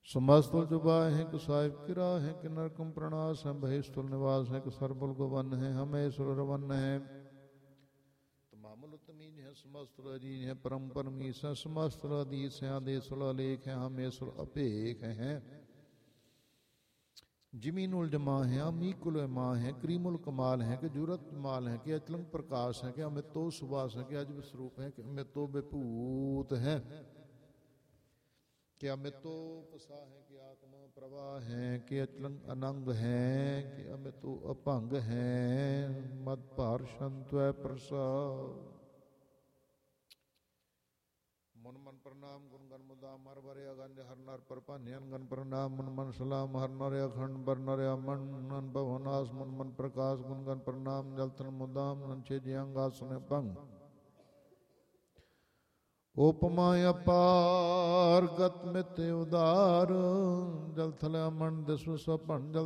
समस्तुल जुबा है कि साहिब किरा है कि नरकम प्रणास है बहिस्तुल निवास है कि सरबुल गोवन है हमें सुरवन है तमामुल तमीन है समस्तुल अजीन है परम परमीश है समस्तुल अदीस है आदेशुल अलेख है हमें सुर अपेख है जिमीनुल जमा है अमीकुल माँ है क्रीमुल कमाल है कि जुरत माल है कि अचलंग प्रकाश है कि अमितो सुबास है कि अजब स्वरूप है कि अमितो विभूत है कि अमितो पसा है कि आत्मा प्रवाह है कि अचलंग अनंग है कि अमितो अपंग है मद भार संत्वय प्रसाद मन मन प्रणाम गुण गण मुदाम हर भरे अगंज हर नर पर पान्यन गण प्रणाम मन मन सलाम हर नर अखंड बर नर मन नन भवनास मन मन प्रकाश गुण गण प्रणाम जल तन मुदाम नंचे जियांगा सुने पंग उपमा अपार गत मित उदार जल थल अमन दिस्व सपन जल